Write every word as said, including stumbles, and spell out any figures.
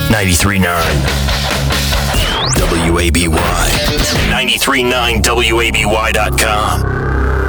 ninety-three point nine W A B Y. ninety-three point nine W A B Y dot com.